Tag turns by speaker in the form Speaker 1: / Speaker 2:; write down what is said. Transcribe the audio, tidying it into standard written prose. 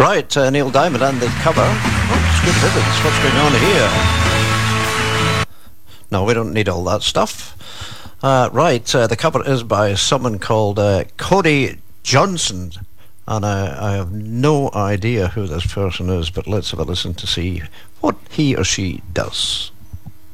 Speaker 1: Right, Neil Diamond and the cover. Oh, good heavens, what's going on here? No, we don't need all that stuff. The cover is by someone called Cody Johnson, and I have no idea who this person is, but let's have a listen to see what he or she does.